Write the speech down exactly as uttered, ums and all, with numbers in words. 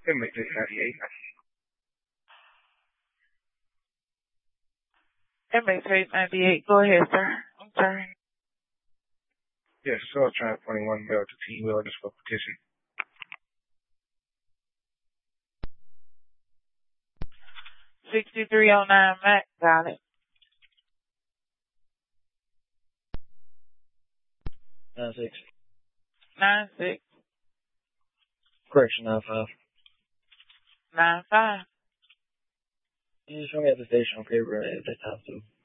Inmate six ninety-eight. Inmate eight ninety-eight. Go ahead, sir. I'm sorry. Yes, so trying twenty-one mail to T Will just for petition. sixty-three oh nine Mac. Got it. Nine six. Nine six. Correction, nine five. Nine five. You just show me at the station on paper at that time too.